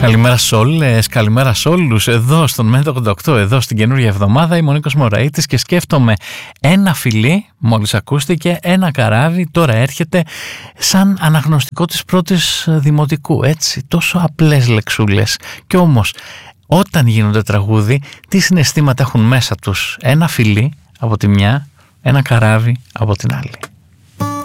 Καλημέρα σε όλες, καλημέρα σε όλους. Εδώ στον ΜΕΤ 88, εδώ στην καινούργια εβδομάδα, είμαι ο Νίκος Μωραΐτης και σκέφτομαι ένα φιλί, μόλις ακούστηκε, ένα καράβι, τώρα έρχεται σαν αναγνωστικό της πρώτης δημοτικού, έτσι, τόσο απλές λεξούλες. Κι όμως, όταν γίνονται τραγούδι, τι συναισθήματα έχουν μέσα τους? Ένα φιλί από τη μια, ένα καράβι από την άλλη.